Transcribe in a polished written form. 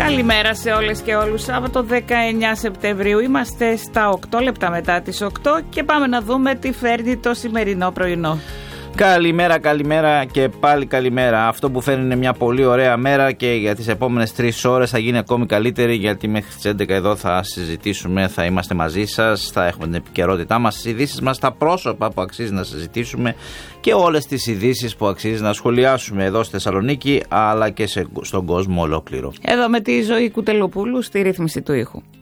Καλημέρα σε όλες και όλους. Σάββατο 19 Σεπτεμβρίου είμαστε στα 8 λεπτά μετά τις 8 και πάμε να δούμε τι φέρνει το σημερινό πρωινό. Καλημέρα, καλημέρα και πάλι καλημέρα. Αυτό που φέρνει είναι μια πολύ ωραία μέρα και για τις επόμενες 3 ώρες θα γίνει ακόμη καλύτερη, γιατί μέχρι τις 11 εδώ θα συζητήσουμε, θα είμαστε μαζί σας, θα έχουμε την επικαιρότητά μας, τις ειδήσεις μας, τα πρόσωπα που αξίζει να συζητήσουμε και όλες τις ειδήσεις που αξίζει να σχολιάσουμε εδώ στη Θεσσαλονίκη αλλά και στον κόσμο ολόκληρο. Εδώ με τη Ζωή Κουτελοπούλου στη ρύθμιση του ήχου.